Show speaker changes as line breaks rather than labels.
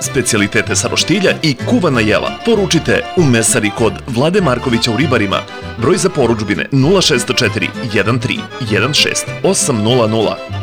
specijalitete sa roštilja i kuvana jela poručite u mesari kod Vlade Markovića u Ribarima. Broj za poručbine 0604 13 16 800.